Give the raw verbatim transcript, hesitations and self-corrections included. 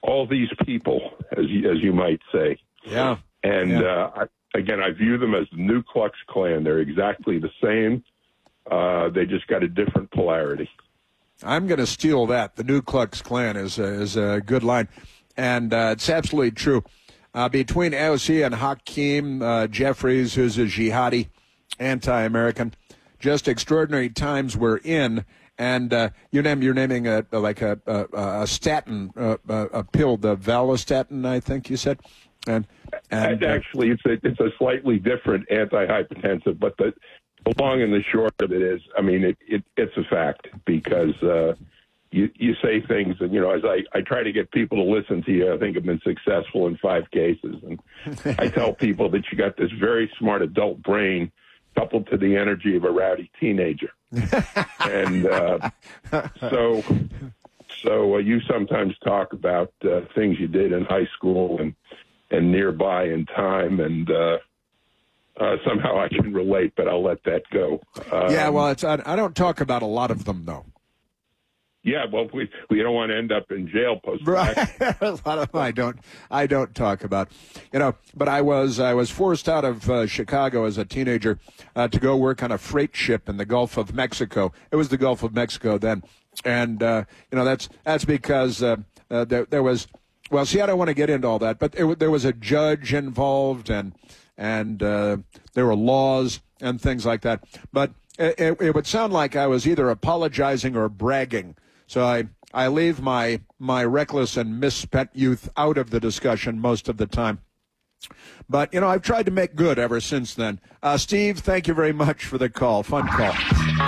all these people, as you, as you might say. Yeah. And yeah. Uh, I, again, I view them as the Ku Klux Klan. They're exactly the same. Uh, they just got a different polarity. I'm going to steal that. The Ku Klux Klan is a, is a good line, and uh, it's absolutely true. Uh, between A O C and Hakeem uh, Jeffries, who's a jihadi, anti-American, just extraordinary times we're in. And uh, you name you're naming a like a a, a statin uh, a pill, the Valastatin, I think you said. And, and actually, it's a, it's a slightly different antihypertensive, but the, the long and the short of it is, I mean, it, it it's a fact because uh, you you say things, and you know, as I, I try to get people to listen to you, I think I've been successful in five cases, and I tell people that you got this very smart adult brain coupled to the energy of a rowdy teenager, and uh, so so uh, you sometimes talk about uh, things you did in high school and. and nearby in time, and uh, uh, somehow I can relate, but I'll let that go. Um, yeah, well, it's I, I don't talk about a lot of them, though. Yeah, well, we we don't want to end up in jail post. Right, a lot of them I don't I don't talk about, you know. But I was I was forced out of uh, Chicago as a teenager uh, to go work on a freight ship in the Gulf of Mexico. It was the Gulf of Mexico then, and uh, you know that's that's because uh, uh, there there was. Well, see, I don't want to get into all that, but it, there was a judge involved, and and uh, there were laws and things like that. But it, it would sound like I was either apologizing or bragging. So I, I leave my my reckless and misspent youth out of the discussion most of the time. But, you know, I've tried to make good ever since then. Uh, Steve, thank you very much for the call. Fun call.